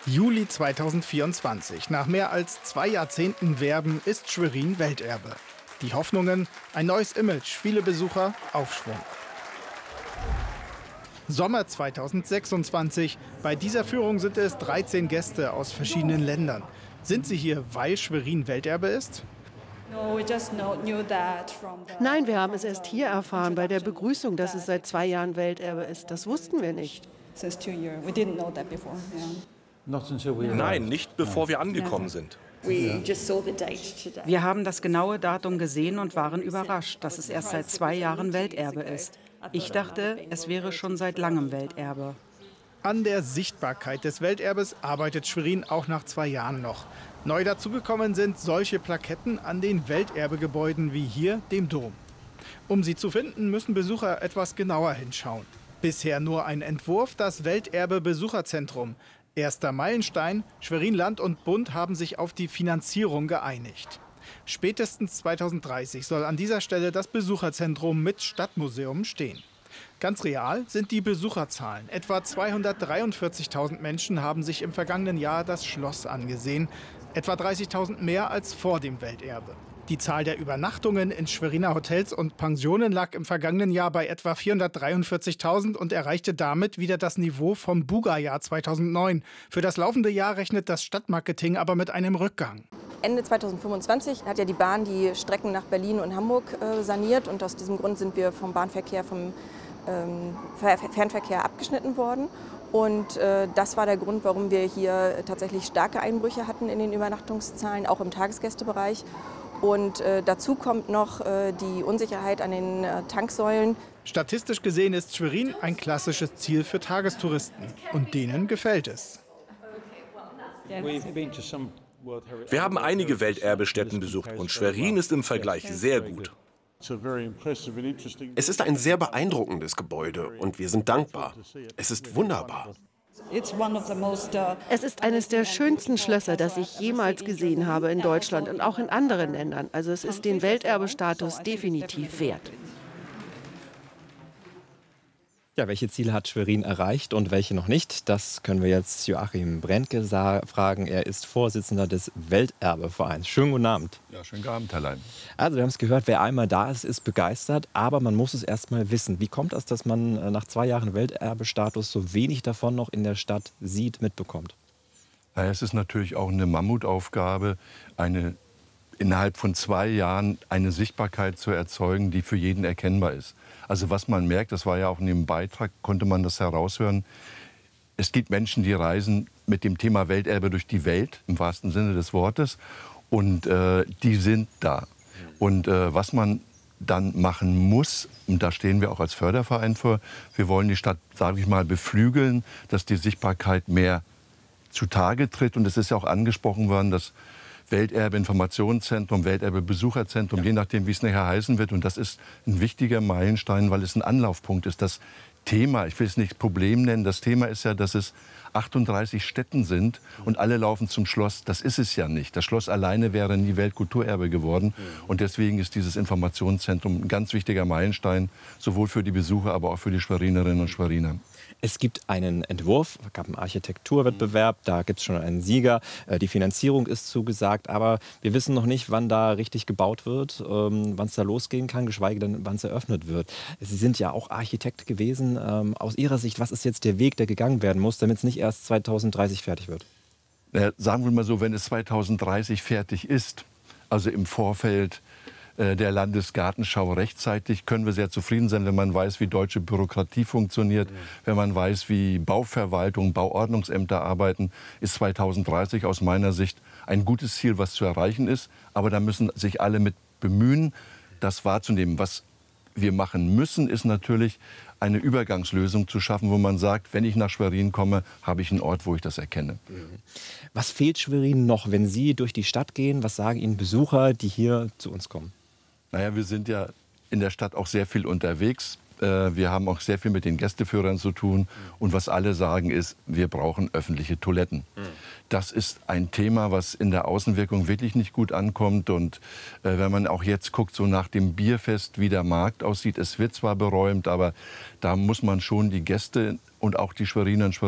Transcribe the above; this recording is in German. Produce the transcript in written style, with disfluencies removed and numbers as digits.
Juli 2024. Nach mehr als 2 Jahrzehnten Werben ist Schwerin Welterbe. Die Hoffnungen, ein neues Image, viele Besucher, Aufschwung. Sommer 2026. Bei dieser Führung sind es 13 Gäste aus verschiedenen Ländern. Sind sie hier, weil Schwerin Welterbe ist? Nein, wir haben es erst hier erfahren, bei der Begrüßung, dass es seit 2 Jahren Welterbe ist. Das wussten wir nicht. Nein, nicht bevor wir angekommen sind. Wir haben das genaue Datum gesehen und waren überrascht, dass es erst seit 2 Jahren Welterbe ist. Ich dachte, es wäre schon seit langem Welterbe. An der Sichtbarkeit des Welterbes arbeitet Schwerin auch nach 2 Jahren noch. Neu dazugekommen sind solche Plaketten an den Welterbegebäuden wie hier, dem Dom. Um sie zu finden, müssen Besucher etwas genauer hinschauen. Bisher nur ein Entwurf, das Welterbe-Besucherzentrum. Erster Meilenstein, Schwerin Land und Bund haben sich auf die Finanzierung geeinigt. Spätestens 2030 soll an dieser Stelle das Besucherzentrum mit Stadtmuseum stehen. Ganz real sind die Besucherzahlen. Etwa 243.000 Menschen haben sich im vergangenen Jahr das Schloss angesehen. Etwa 30.000 mehr als vor dem Welterbe. Die Zahl der Übernachtungen in Schweriner Hotels und Pensionen lag im vergangenen Jahr bei etwa 443.000 und erreichte damit wieder das Niveau vom Buga-Jahr 2009. Für das laufende Jahr rechnet das Stadtmarketing aber mit einem Rückgang. Ende 2025 hat ja die Bahn die Strecken nach Berlin und Hamburg saniert und aus diesem Grund sind wir vom Bahnverkehr, vom Fernverkehr abgeschnitten worden. Und das war der Grund, warum wir hier tatsächlich starke Einbrüche hatten in den Übernachtungszahlen, auch im Tagesgästebereich. Und dazu kommt noch die Unsicherheit an den Tanksäulen. Statistisch gesehen ist Schwerin ein klassisches Ziel für Tagestouristen. Und denen gefällt es. Wir haben einige Welterbestätten besucht und Schwerin ist im Vergleich sehr gut. Es ist ein sehr beeindruckendes Gebäude und wir sind dankbar. Es ist wunderbar. Es ist eines der schönsten Schlösser, das ich jemals gesehen habe in Deutschland und auch in anderen Ländern. Also es ist den Welterbestatus definitiv wert. Ja, welche Ziele hat Schwerin erreicht und welche noch nicht? Das können wir jetzt Joachim Brendke fragen. Er ist Vorsitzender des Welterbevereins. Schönen guten Abend. Ja, schönen guten Abend, Herr Lein. Also wir haben es gehört, wer einmal da ist, ist begeistert. Aber man muss es erst mal wissen. Wie kommt es, dass man nach 2 Jahren Welterbestatus so wenig davon noch in der Stadt sieht, mitbekommt? Ja, es ist natürlich auch eine Mammutaufgabe, innerhalb von 2 Jahren eine Sichtbarkeit zu erzeugen, die für jeden erkennbar ist. Also was man merkt, das war ja auch in dem Beitrag, konnte man das heraushören. Es gibt Menschen, die reisen mit dem Thema Welterbe durch die Welt, im wahrsten Sinne des Wortes. Und die sind da. Und was man dann machen muss, und da stehen wir auch als Förderverein für, wir wollen die Stadt, sage ich mal, beflügeln, dass die Sichtbarkeit mehr zutage tritt. Und es ist ja auch angesprochen worden, dass Welterbe-Informationszentrum, Welterbe-Besucherzentrum, je nachdem, wie es nachher heißen wird. Und das ist ein wichtiger Meilenstein, weil es ein Anlaufpunkt ist. Das Thema, ich will es nicht Problem nennen, das Thema ist ja, dass es 38 Städten sind und alle laufen zum Schloss. Das ist es ja nicht. Das Schloss alleine wäre nie Weltkulturerbe geworden. Und deswegen ist dieses Informationszentrum ein ganz wichtiger Meilenstein, sowohl für die Besucher, aber auch für die Schwerinerinnen und Schweriner. Es gibt einen Entwurf, es gab einen Architekturwettbewerb, da gibt es schon einen Sieger. Die Finanzierung ist zugesagt, aber wir wissen noch nicht, wann da richtig gebaut wird, wann es da losgehen kann, geschweige denn, wann es eröffnet wird. Sie sind ja auch Architekt gewesen. Aus Ihrer Sicht, was ist jetzt der Weg, der gegangen werden muss, damit es nicht erst 2030 fertig wird? Sagen wir mal so, wenn es 2030 fertig ist, also im Vorfeld der Landesgartenschau rechtzeitig, können wir sehr zufrieden sein, wenn man weiß, wie deutsche Bürokratie funktioniert, wenn man weiß, wie Bauverwaltung, Bauordnungsämter arbeiten, ist 2030 aus meiner Sicht ein gutes Ziel, was zu erreichen ist. Aber da müssen sich alle mit bemühen, das wahrzunehmen. Was wir machen müssen, ist natürlich eine Übergangslösung zu schaffen, wo man sagt, wenn ich nach Schwerin komme, habe ich einen Ort, wo ich das erkenne. Was fehlt Schwerin noch, wenn Sie durch die Stadt gehen? Was sagen Ihnen Besucher, die hier zu uns kommen? Naja, wir sind ja in der Stadt auch sehr viel unterwegs. Wir haben auch sehr viel mit den Gästeführern zu tun. Und was alle sagen ist, wir brauchen öffentliche Toiletten. Das ist ein Thema, was in der Außenwirkung wirklich nicht gut ankommt. Und wenn man auch jetzt guckt, so nach dem Bierfest, wie der Markt aussieht, es wird zwar beräumt, aber da muss man schon die Gäste und auch die Schwerinerinnen und Schweriner